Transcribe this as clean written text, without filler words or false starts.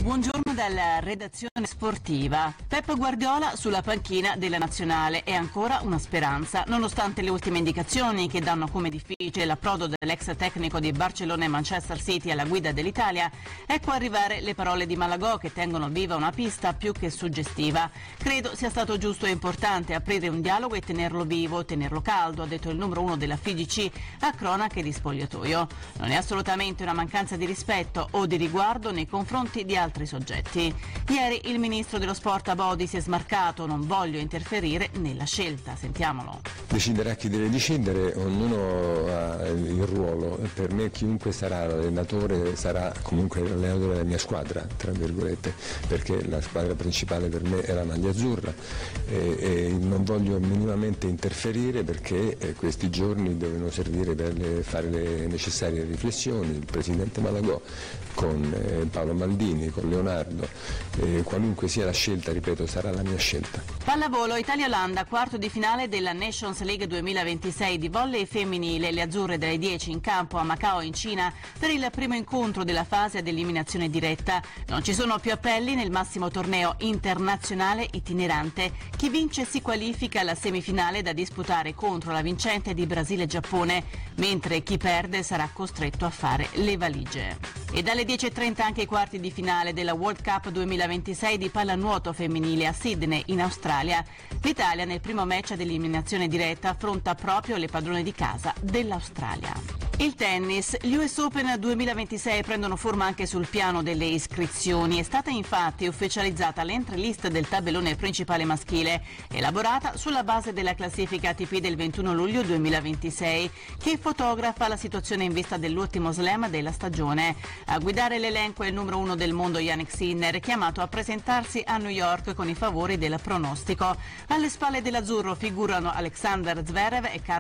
Buongiorno dalla redazione sportiva. Pep Guardiola sulla panchina della nazionale è ancora una speranza, nonostante le ultime indicazioni che danno come difficile l'approdo dell'ex tecnico di Barcellona e Manchester City alla guida dell'Italia. Ecco arrivare le parole di Malagò che tengono viva una pista più che suggestiva. Credo sia stato giusto e importante aprire un dialogo e tenerlo vivo, tenerlo caldo, ha detto il numero 1 della FIGC a cronache di spogliatoio. Non è assolutamente una mancanza di rispetto o di riguardo nei confronti di altri soggetti. Ieri il ministro dello sport Abodi si è smarcato: non voglio interferire nella scelta. Sentiamolo. Deciderà chi deve decidere, ognuno ha il ruolo. Per me chiunque sarà l'allenatore sarà comunque l'allenatore della mia squadra, tra virgolette, perché la squadra principale per me è la maglia azzurra e non voglio minimamente interferire perché questi giorni devono servire per fare le necessarie riflessioni. Il presidente Malagò con Paolo Maldini, con Leonardo, qualunque sia la scelta, ripeto, sarà la mia scelta. Pallavolo Italia-Olanda, quarto di finale della Nations League 2026 di volley femminile. Le azzurre delle 10 in campo a Macao in Cina per il primo incontro della fase ad eliminazione diretta. Non ci sono più appelli nel massimo torneo internazionale itinerante. Chi vince si qualifica alla semifinale da disputare contro la vincente di Brasile-Giappone, mentre chi perde sarà costretto a fare le valigie. E dalle 10.30 anche i quarti di finale della World Cup 2026 di pallanuoto femminile a Sydney in Australia. L'Italia nel primo match ad eliminazione diretta affronta proprio le padrone di casa dell'Australia. Il tennis, gli US Open 2026 prendono forma anche sul piano delle iscrizioni. È stata infatti ufficializzata l'entry list del tabellone principale maschile, elaborata sulla base della classifica ATP del 21 luglio 2026, che fotografa la situazione in vista dell'ultimo slam della stagione. A guidare l'elenco è il numero 1 del mondo Jannik Sinner, chiamato a presentarsi a New York con i favori del pronostico. Alle spalle dell'azzurro figurano Alexander Zverev e